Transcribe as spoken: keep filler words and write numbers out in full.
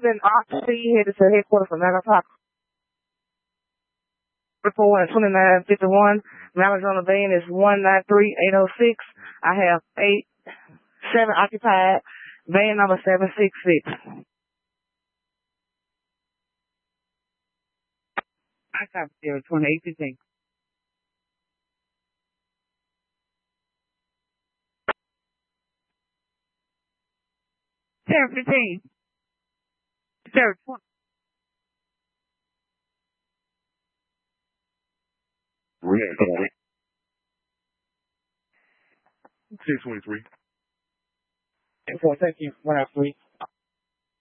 Austin, Austin, headed to headquarters for Nagasaki. Report one twenty-nine fifty-one. Mileage on the van is one nine three eight oh six. I have eight, seven occupied. Van number seven six six. I copy zero twenty-eight fifteen. Zero fifteen. Zero twenty. six twenty-three. Thank you. One out three.